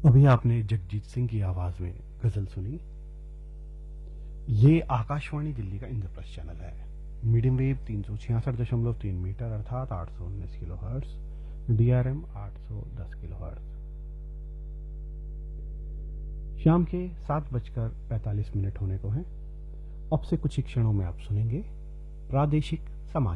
अभी आपने जगजीत सिंह की आवाज में गजल सुनी। ये आकाशवाणी दिल्ली का इंद्रप्रस्थ चैनल है। मीडियम वेव 366.3 मीटर अर्थात 819 kilo hertz, DRM 810 kilo hertz. शाम के 7:45 होने को हैं। अब से कुछ ही क्षणों में आप सुनेंगे प्रादेशिक समाचार।